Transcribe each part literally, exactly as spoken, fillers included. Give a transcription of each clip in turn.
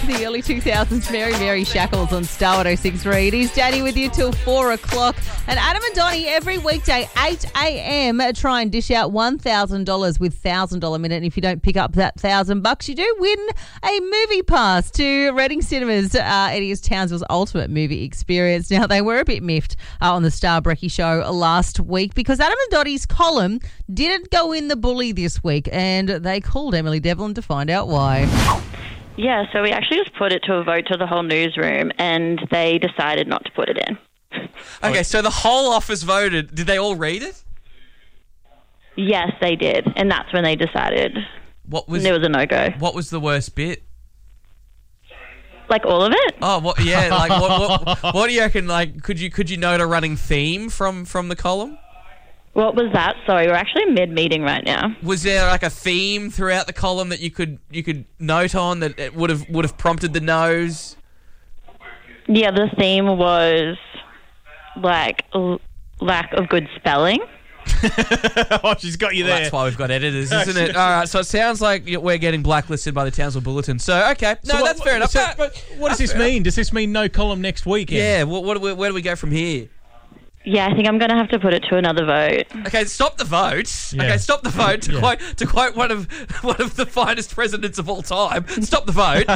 the early two thousands, Mary Mary Shackles on Star one oh six point three. It is Danny with you till four o'clock. And Adam and Donnie every weekday, eight a.m, try and dish out one thousand dollars with one thousand dollars minute. And if you don't pick up that one thousand bucks, you do win a movie pass to Reading Cinemas. Uh, it is Townsville's ultimate movie experience. Now, they were a bit miffed uh, on the Star Brekkie show last week because Adam and Donnie's column didn't go in the bully this week, and they called Emily Devlin to find out why. Yeah, so we actually just put it to a vote to the whole newsroom, and they decided not to put it in. Okay, so the whole office voted. Did they all read it? Yes, they did, and that's when they decided What was it was a no-go. What was the worst bit? Like all of it? Oh, what? Yeah, like what? What, what do you reckon? Like, could you could you note a running theme from from the column? What was that? Sorry, we're actually mid-meeting right now. Was there like a theme throughout the column that you could you could note on that it would have would have prompted the no's? Yeah, the theme was like l- lack of good spelling. Oh, she's got you Well, there. that's why we've got editors, isn't it? All right, so it sounds like we're getting blacklisted by the Townsville Bulletin. So, okay, no, So what- that's fair enough. so- But- but what does this mean? Does this mean no column next week? Em? Yeah, what, what, do we- where do we go from here? Yeah, I think I'm going to have to put it to another vote. Okay, stop the vote. Yeah. Okay, stop the vote. To Yeah. quote to quote one of one of the finest presidents of all time. Stop the vote.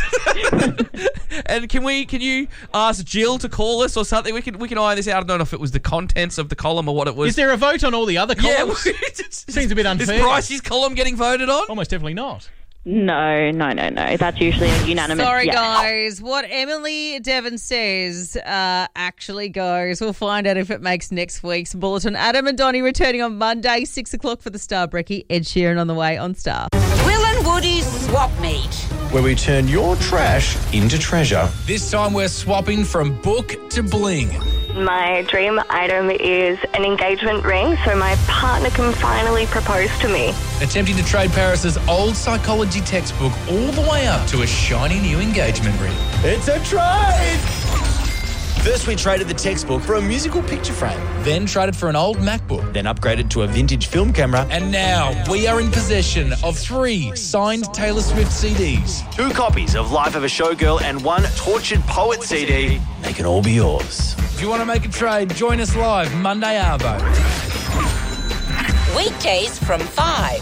And can we can you ask Jill to call us or something? We can we can iron this out. I don't know if it was the contents of the column or what it was. Is there a vote on all the other yeah, columns? Seems a bit unfair. Is Bryce's column getting voted on? Almost definitely not. No, no, no, no. That's usually a unanimous Sorry, yes. guys. What Emily Devon says uh, actually goes. We'll find out if it makes next week's bulletin. Adam and Donnie returning on Monday, six o'clock for the Star Brekkie. Ed Sheeran on the way on Star. Will and Woody's Swap Meet. where we turn your trash into treasure. This time we're swapping from book to bling. My dream item is an engagement ring so my partner can finally propose to me. Attempting to trade Paris's old psychology textbook all the way up to a shiny new engagement ring. It's a trade! First, we traded the textbook for a musical picture frame. Then traded for an old MacBook. Then upgraded to a vintage film camera. And now we are in possession of three signed Taylor Swift C Ds. Two copies of Life of a Showgirl and one Tortured Poet C D. They can all be yours. If you want to make a trade, join us live Monday Arvo. Weekdays from five.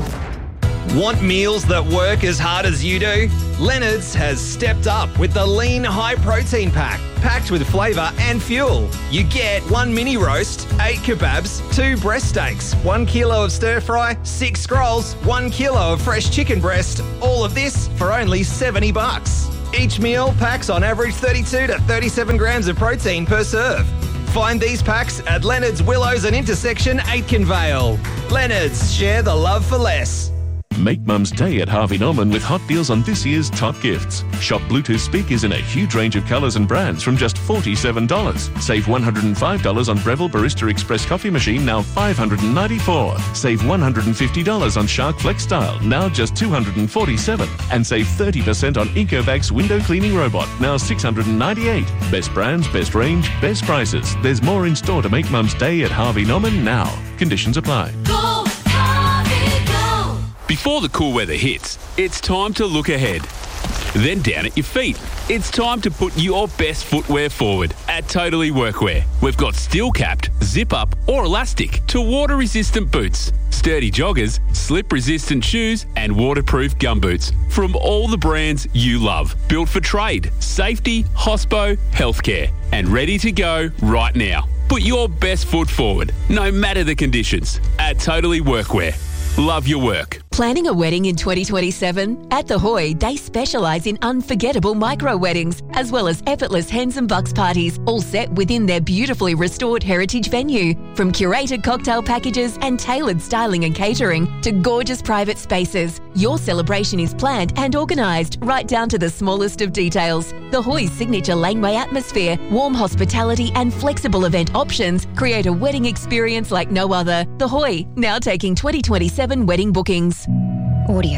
Want meals that work as hard as you do? Leonard's has stepped up with the Lean High Protein Pack, packed with flavour and fuel. You get one mini roast, eight kebabs, two breast steaks, one kilo of stir fry, six scrolls, one kilo of fresh chicken breast. All of this for only seventy bucks. Each meal packs on average thirty-two to thirty-seven grams of protein per serve. Find these packs at Leonard's, Willows and Intersection Aitken Vale. Leonard's, share the love for less. Make Mum's Day at Harvey Norman with hot deals on this year's top gifts. Shop Bluetooth speakers in a huge range of colours and brands from just forty-seven dollars. Save one hundred five dollars on Breville Barista Express coffee machine, now five hundred ninety-four dollars. Save one hundred fifty dollars on Shark Flex Style, now just two hundred forty-seven dollars. And save thirty percent on Ecovacs window cleaning robot, now six hundred ninety-eight dollars. Best brands, best range, best prices. There's more in store to make Mum's Day at Harvey Norman now. Conditions apply. Go, Harvey, go! Before the cool weather hits, it's time to look ahead. Then down at your feet. It's time to put your best footwear forward at Totally Workwear. We've got steel-capped, zip-up or elastic to water-resistant boots, sturdy joggers, slip-resistant shoes and waterproof gumboots from all the brands you love. Built for trade, safety, hospo, healthcare and ready to go right now. Put your best foot forward, no matter the conditions, at Totally Workwear. Love your work. Planning a wedding in twenty twenty-seven? At The Hoy, they specialise in unforgettable micro-weddings, as well as effortless hens and bucks parties, all set within their beautifully restored heritage venue. From curated cocktail packages and tailored styling and catering to gorgeous private spaces, your celebration is planned and organised right down to the smallest of details. The Hoy's signature laneway atmosphere, warm hospitality and flexible event options create a wedding experience like no other. The Hoy, now taking twenty twenty-seven wedding bookings. Audio.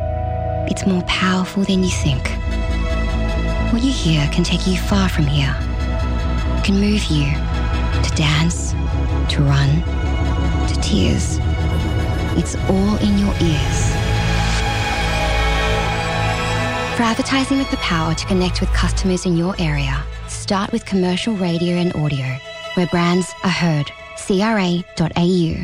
It's more powerful than you think. What you hear can take you far from here. It can move you to dance, to run, to tears. It's all in your ears. For advertising with the power to connect with customers in your area, start with commercial radio and audio, where brands are heard. C R A dot A U.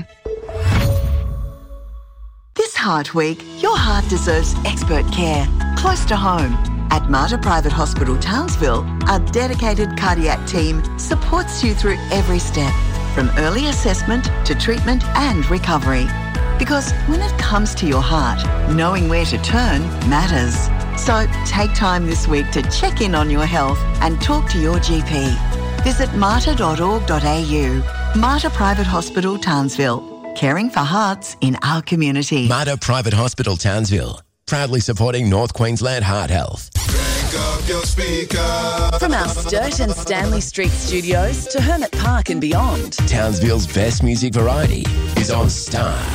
This Heart Week, your heart deserves expert care, close to home. At Mater Private Hospital Townsville, our dedicated cardiac team supports you through every step, from early assessment to treatment and recovery. Because when it comes to your heart, knowing where to turn matters. So take time this week to check in on your health and talk to your G P. Visit mater dot org dot A U. Mater Private Hospital Townsville, caring for hearts in our community. Mater Private Hospital Townsville, proudly supporting North Queensland Heart Health. Up your speaker. From our Sturt and Stanley Street studios to Hermit Park and beyond, Townsville's best music variety is on Star